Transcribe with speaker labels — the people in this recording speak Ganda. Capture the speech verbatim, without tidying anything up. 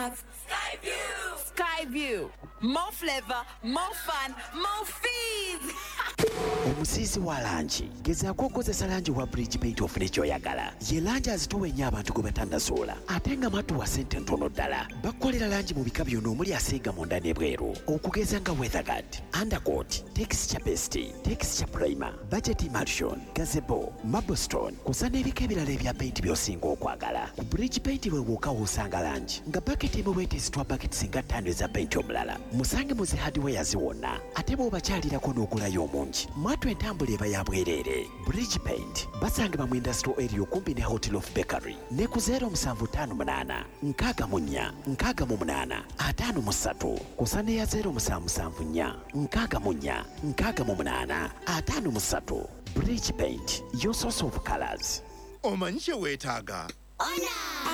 Speaker 1: Skyview! Skyview! More flavor, more fun, more fees!
Speaker 2: Omusiisi wa langi gezaako okozesa langi wa Bridge Paint ofune ky'oyagala. Ye langi azitowa ennyo abantu gwe batannasuula ate nga matuwa ssente ntono ddala. Bakukolera langi mu bika byonna omuli aseega munda n'ebweru okugeza nga weatherguard, undercoat, texture paste, texture primer, budget emulsion, gazebo, marblestone kusa n'ebika ebirala ebya paint by'osinga okwagala. Ku Bridge Paint bwe wookaawo osanga langi nga baketi emu bwetesitwa baketi singa ttaano eza paint omulala. Musange mu zi hardware ziwonna ate bw'obakyalirako n'ogulayo omungi. Mwatu entambula eba ya bwereere. Bridge Paint basangibwa mu industrial area okumpi ne Hotel of Bakery ne ku zero musanvu ttaano munaana nkaaga mu nnya nkaaga mu munaana ataano mu ssatu kusa ne ya zero musanvu musanvu nnya nkaaga mu nnya nkaaga mu munaana ataano mu ssatu. Bridge Paint, your source of colors.
Speaker 3: Omanyi kye weetaaga?
Speaker 4: Ona!